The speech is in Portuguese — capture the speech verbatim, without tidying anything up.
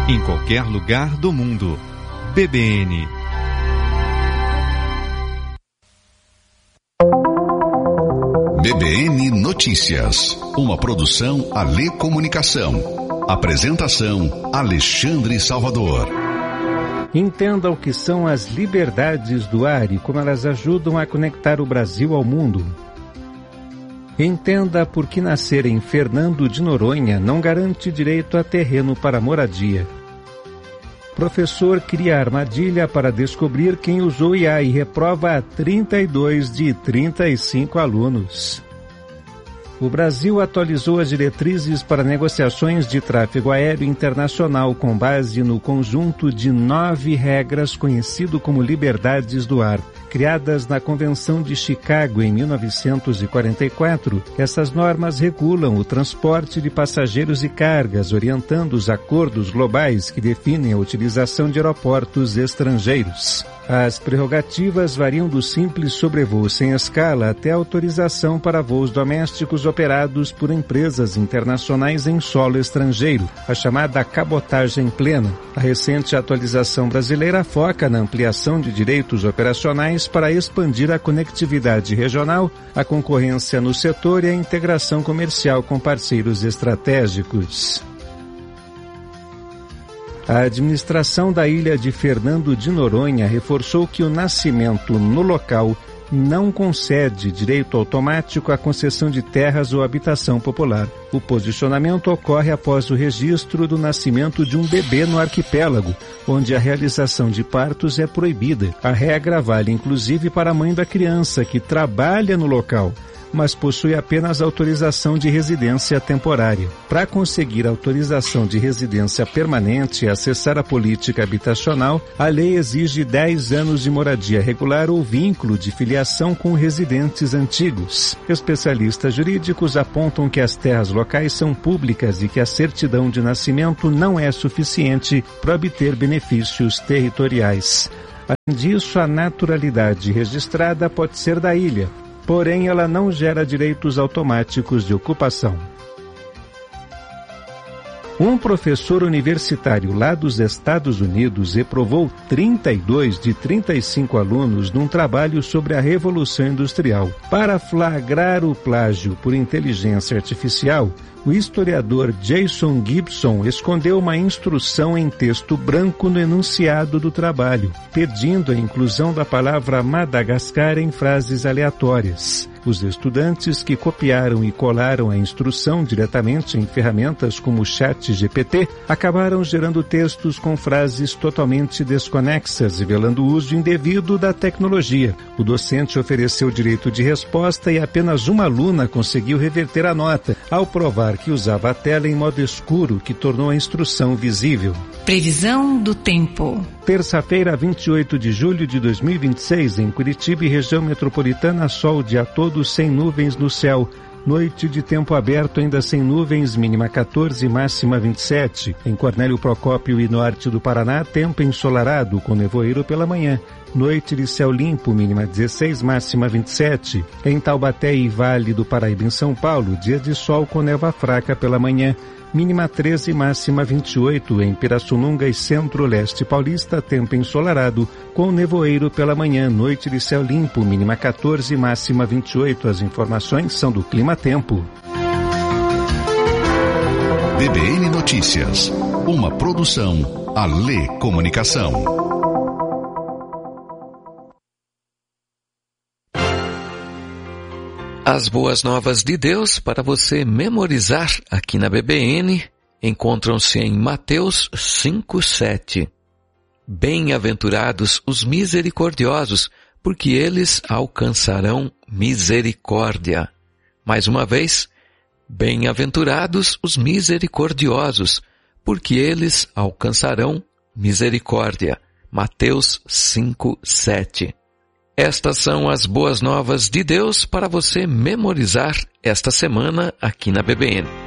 em qualquer lugar do mundo. B B N. B B N Notícias, uma produção Alê Comunicação. Apresentação Alexandre Salvador. Entenda o que são as liberdades do ar e como elas ajudam a conectar o Brasil ao mundo. Entenda por que nascer em Fernando de Noronha não garante direito a terreno para moradia. Professor cria armadilha para descobrir quem usou I A e reprova a trinta e dois de trinta e cinco alunos. O Brasil atualizou as diretrizes para negociações de tráfego aéreo internacional com base no conjunto de nove regras conhecido como Liberdades do Ar. Criadas na Convenção de Chicago em mil novecentos e quarenta e quatro, essas normas regulam o transporte de passageiros e cargas, orientando os acordos globais que definem a utilização de aeroportos estrangeiros. As prerrogativas variam do simples sobrevoo sem escala até a autorização para voos domésticos operados por empresas internacionais em solo estrangeiro, a chamada cabotagem plena. A recente atualização brasileira foca na ampliação de direitos operacionais para expandir a conectividade regional, a concorrência no setor e a integração comercial com parceiros estratégicos. A administração da ilha de Fernando de Noronha reforçou que o nascimento no local não concede direito automático à concessão de terras ou habitação popular. O posicionamento ocorre após o registro do nascimento de um bebê no arquipélago, onde a realização de partos é proibida. A regra vale inclusive para a mãe da criança, que trabalha no local, mas possui apenas autorização de residência temporária. Para conseguir autorização de residência permanente e acessar a política habitacional, a lei exige dez anos de moradia regular ou vínculo de filiação com residentes antigos. Especialistas jurídicos apontam que as terras locais são públicas e que a certidão de nascimento não é suficiente para obter benefícios territoriais. Além disso, a naturalidade registrada pode ser da ilha, porém ela não gera direitos automáticos de ocupação. Um professor universitário lá dos Estados Unidos reprovou trinta e dois de trinta e cinco alunos num trabalho sobre a Revolução Industrial. Para flagrar o plágio por inteligência artificial, o historiador Jason Gibson escondeu uma instrução em texto branco no enunciado do trabalho, pedindo a inclusão da palavra Madagascar em frases aleatórias. Os estudantes que copiaram e colaram a instrução diretamente em ferramentas como o Chat G P T acabaram gerando textos com frases totalmente desconexas, revelando o uso indevido da tecnologia. O docente ofereceu direito de resposta e apenas uma aluna conseguiu reverter a nota, ao provar que usava a tela em modo escuro, que tornou a instrução visível. Previsão do tempo. Terça-feira, vinte e oito de julho de dois mil e vinte e seis, em Curitiba e região metropolitana, sol o dia todo sem nuvens no céu. Noite de tempo aberto, ainda sem nuvens, mínima quatorze, máxima vinte e sete. Em Cornélio Procópio e norte do Paraná, tempo ensolarado, com nevoeiro pela manhã. Noite de céu limpo, mínima dezesseis, máxima vinte e sete. Em Taubaté e Vale do Paraíba, em São Paulo, dia de sol com névoa fraca pela manhã. Mínima treze, máxima vinte e oito. Em Pirassununga e Centro-Leste Paulista, tempo ensolarado, com nevoeiro pela manhã. Noite de céu limpo, mínima quatorze, máxima vinte e oito. As informações são do Clima Tempo. B B N Notícias, uma produção Alê Comunicação. As boas novas de Deus para você memorizar aqui na B B N encontram-se em Mateus cinco, sete. Bem-aventurados os misericordiosos, porque eles alcançarão misericórdia. Mais uma vez, bem-aventurados os misericordiosos, porque eles alcançarão misericórdia. Mateus cinco, sete. Estas são as boas novas de Deus para você memorizar esta semana aqui na B B N.